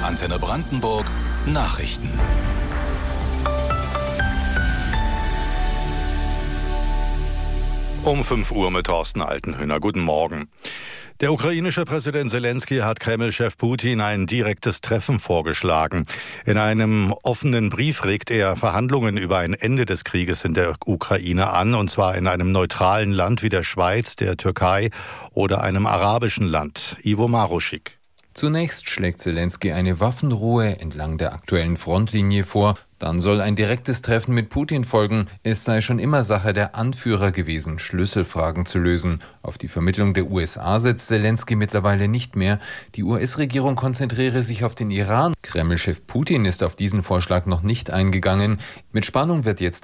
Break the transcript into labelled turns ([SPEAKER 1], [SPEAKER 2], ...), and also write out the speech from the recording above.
[SPEAKER 1] Antenne Brandenburg Nachrichten.
[SPEAKER 2] Um 5 Uhr mit Thorsten Altenhöhner. Guten Morgen. Der ukrainische Präsident Selenskyj hat Kreml-Chef Putin ein direktes Treffen vorgeschlagen. In einem offenen Brief regt er Verhandlungen über ein Ende des Krieges in der Ukraine an, und zwar in einem neutralen Land wie der Schweiz, der Türkei oder einem arabischen Land. Ivo Maruschik.
[SPEAKER 3] Zunächst schlägt Selenskyj eine Waffenruhe entlang der aktuellen Frontlinie vor. Dann soll ein direktes Treffen mit Putin folgen. Es sei schon immer Sache der Anführer gewesen, Schlüsselfragen zu lösen. Auf die Vermittlung der USA setzt Selenskyj mittlerweile nicht mehr. Die US-Regierung konzentriere sich auf den Iran. Kreml-Chef Putin ist auf diesen Vorschlag noch nicht eingegangen. Mit Spannung wird jetzt